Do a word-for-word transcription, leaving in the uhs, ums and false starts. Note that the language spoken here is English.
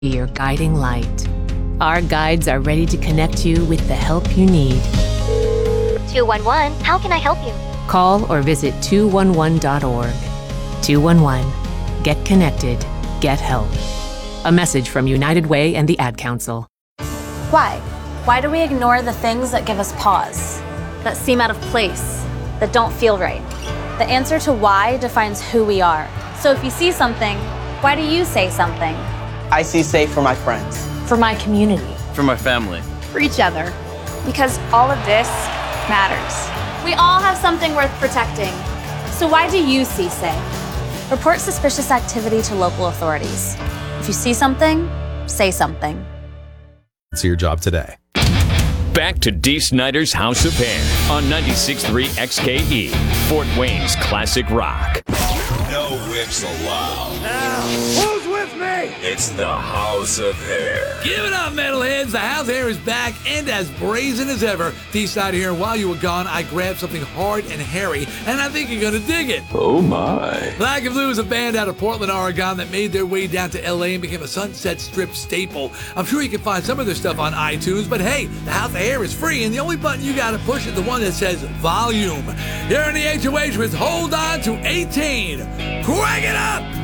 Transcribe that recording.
be your guiding light. Our guides are ready to connect you with the help you need. two one one, how can I help you? Call or visit two one one dot org. two one one. Get connected. Get help. A message from United Way and the Ad Council. Why? Why do we ignore the things that give us pause, that seem out of place, that don't feel right? The answer to why defines who we are. So if you see something, why do you say something? I see safe for my friends. For my community. For my family. For each other. Because all of this matters. We all have something worth protecting. So why do you see safe? Report suspicious activity to local authorities. If you see something, say something. It's your job today. Back to Dee Snider's House of Hair on ninety-six point three X K E, Fort Wayne's classic rock. No whips allowed. Now, who's with me? It's the House of Hair. Give it up, metalheads. The House of Hair is back and as brazen as ever. Dee Snider here. While you were gone, I grabbed something hard and hairy, and I think you're going to dig it. Oh, my. Black and Blue is a band out of Portland, Oregon that made their way down to L A and became a Sunset Strip staple. I'm sure you can find some of their stuff on iTunes, but hey, the House of Hair is free, and the only button you got to push is the one that says volume. Here in the H O H with Hold On to eighteen. Crank it up!